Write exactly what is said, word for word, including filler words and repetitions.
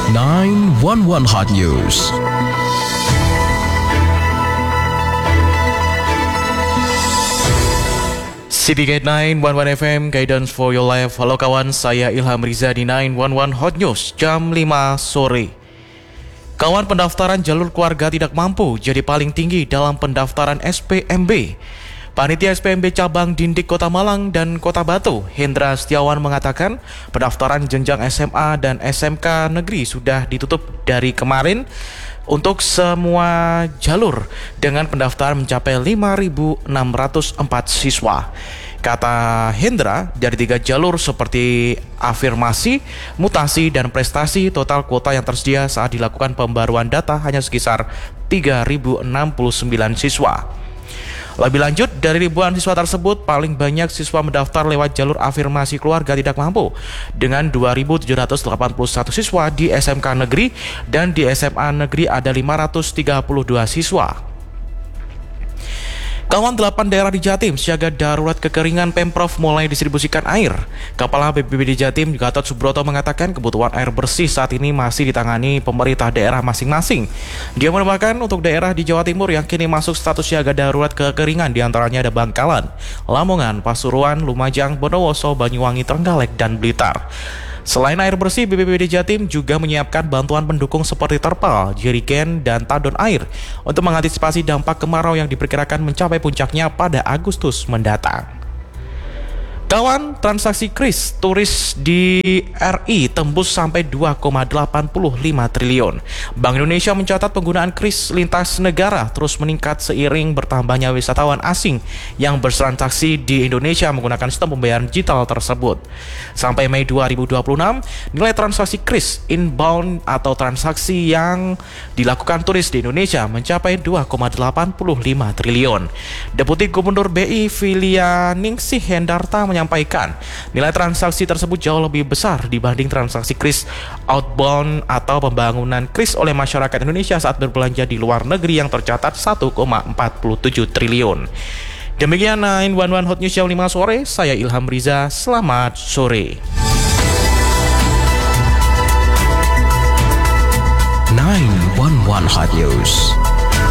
nine one one Hot News. Citygate nine one one F M, Guidance for Your Life. Halo kawan, saya Ilham Riza di nine one one Hot News jam lima sore. Kawan, pendaftaran jalur keluarga tidak mampu jadi paling tinggi dalam pendaftaran S P M B. Panitia S P M B Cabang Dindik Kota Malang dan Kota Batu, Hendra Setiawan, mengatakan pendaftaran jenjang S M A dan S M K negeri sudah ditutup dari kemarin untuk semua jalur dengan pendaftaran mencapai lima ribu enam ratus empat siswa. Kata Hendra, dari tiga jalur seperti afirmasi, mutasi, dan prestasi, total kuota yang tersedia saat dilakukan pembaruan data hanya sekitar tiga ribu enam puluh sembilan siswa. Lebih lanjut, dari ribuan siswa tersebut, paling banyak siswa mendaftar lewat jalur afirmasi keluarga tidak mampu dengan dua ribu tujuh ratus delapan puluh satu siswa di S M K negeri, dan di S M A negeri ada lima ratus tiga puluh dua siswa. Kawan, delapan daerah di Jatim siaga darurat kekeringan. Pemprov mulai distribusikan air. Kepala B P B D Jatim, Gatot Subroto, mengatakan kebutuhan air bersih saat ini masih ditangani pemerintah daerah masing-masing. Dia menambahkan untuk daerah di Jawa Timur yang kini masuk status siaga darurat kekeringan diantaranya ada Bangkalan, Lamongan, Pasuruan, Lumajang, Bondowoso, Banyuwangi, Trenggalek, dan Blitar. Selain air bersih, B P B D Jatim juga menyiapkan bantuan pendukung seperti terpal, jerigen, dan tadon air untuk mengantisipasi dampak kemarau yang diperkirakan mencapai puncaknya pada Agustus mendatang. Kawan, transaksi kris turis di R I tembus sampai dua koma delapan lima triliun. Bank Indonesia mencatat penggunaan kris lintas negara terus meningkat seiring bertambahnya wisatawan asing yang bertransaksi di Indonesia menggunakan sistem pembayaran digital tersebut. Sampai Mei dua ribu dua puluh enam, nilai transaksi kris inbound atau transaksi yang dilakukan turis di Indonesia mencapai dua koma delapan lima triliun. Deputi Gubernur B I Filia Ningsih Hendarta menyampaikan nilai transaksi tersebut jauh lebih besar dibanding transaksi kris outbound atau pembangunan kris oleh masyarakat Indonesia saat berbelanja di luar negeri yang tercatat satu koma empat tujuh triliun. Demikian nine one one Hot News jam lima sore, saya Ilham Riza, selamat sore. nine one one Hot News.